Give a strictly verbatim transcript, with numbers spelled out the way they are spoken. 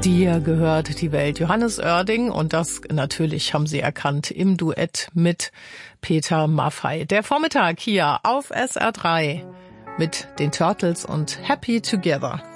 Dir gehört die Welt. Johannes Oerding, und das natürlich haben Sie erkannt im Duett mit Peter Maffay. Der Vormittag hier auf S R drei mit den Turtles und Happy Together.